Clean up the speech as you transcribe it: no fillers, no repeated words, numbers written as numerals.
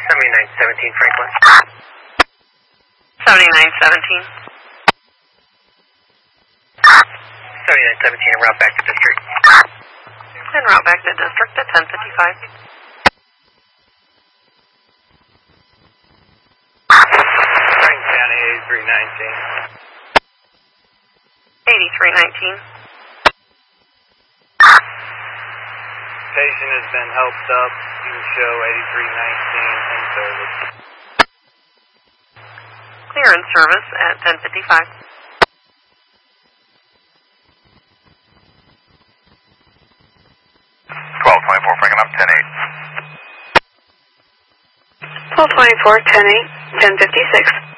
7917 Franklin. 7917. 7917 en route back to district. En route back to district at 1055. Franklin County 8319. 8319. Patient has been helped up. You can show 8319 in service. Clear in service at 1055. Bringing up 10-8. 1224, 10-8, 1056.